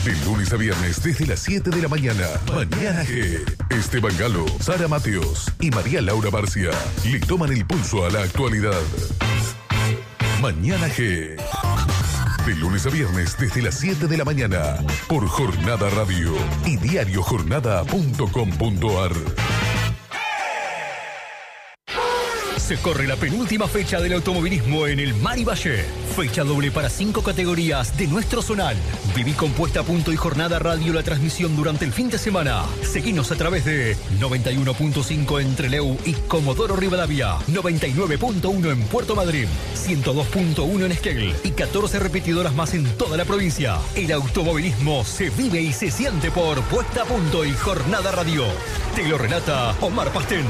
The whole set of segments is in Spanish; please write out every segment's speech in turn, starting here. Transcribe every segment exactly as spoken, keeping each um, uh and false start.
De lunes a viernes desde las siete de la mañana. Mañana G. Esteban Galo, Sara Mateos y María Laura Barcia le toman el pulso a la actualidad. Mañana G. De lunes a viernes desde las siete de la mañana. Por Jornada Radio y diario jornada punto com punto ar. Se corre la penúltima fecha del automovilismo en el Mar y Valle. Fecha doble para cinco categorías de nuestro zonal. Viví con Puesta a Punto y Jornada Radio la transmisión durante el fin de semana. Seguinos a través de noventa y uno punto cinco en Trelew y Comodoro Rivadavia, noventa y nueve punto uno en Puerto Madryn, ciento dos punto uno en Esquel y catorce repetidoras más en toda la provincia. El automovilismo se vive y se siente por Puesta a Punto y Jornada Radio. Te lo relata Omar Pastén.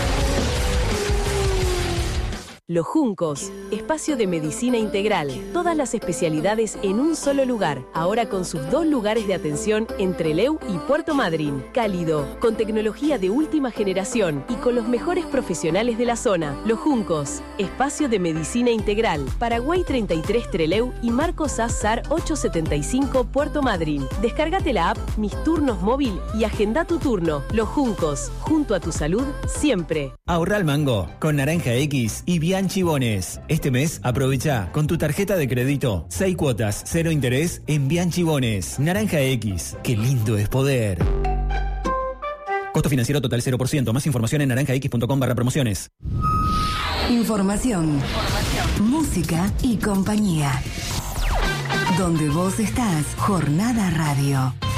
Los Juncos, espacio de medicina integral, todas las especialidades en un solo lugar, ahora con sus dos lugares de atención en Trelew y Puerto Madryn. Cálido, con tecnología de última generación y con los mejores profesionales de la zona. Los Juncos, espacio de medicina integral, Paraguay treinta y tres Trelew y Marcos Azar ochocientos setenta y cinco Puerto Madryn. Descárgate la app Mis Turnos Móvil y agenda tu turno. Los Juncos, junto a tu salud, siempre. Ahorra al mango con Naranja X y Bianchi Bones. Este mes aprovecha con tu tarjeta de crédito seis cuotas, cero interés en Bianchi Bones. Naranja X, qué lindo es poder. Costo financiero total cero por ciento. Más información en naranja x punto com barra promociones. Información, Información, música y compañía. Donde vos estás, Jornada Radio.